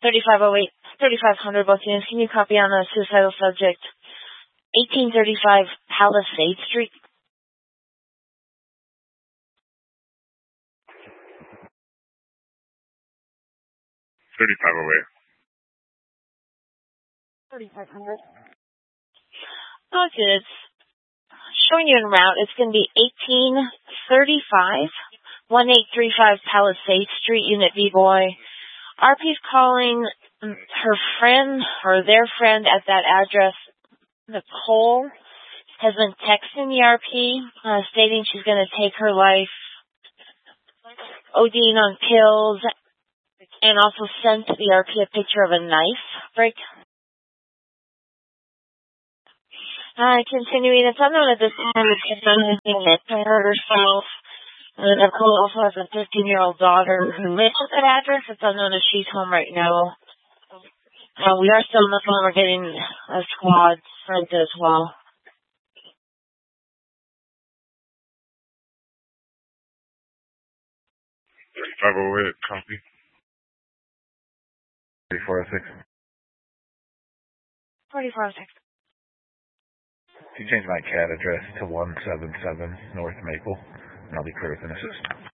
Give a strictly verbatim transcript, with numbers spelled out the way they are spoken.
thirty-five oh eight, thirty-five hundred both units. Can you copy on a suicidal subject? eighteen thirty-five Palisade Street. thirty-five oh eight. thirty-five hundred. Okay, it's showing you en route. It's going to be eighteen thirty-five, eighteen thirty-five Palisade Street, Unit B-Boy. R P's calling her friend, or their friend at that address, Nicole, has been texting the R P, uh, stating she's going to take her life, ODing on pills, and also sent the R P a picture of a knife break. Uh, continuing, it's unknown at this time if she's done anything to hurt herself. Uh, Nicole also has a fifteen-year-old daughter who lives at that address. It's unknown if she's home right now. Uh, we are still on the phone. We're getting a squad sent as well. thirty-five oh eight, copy. thirty-four oh six. forty-four oh six. If you change my C A D address to one seven seven North Maple, and I'll be clear within a system.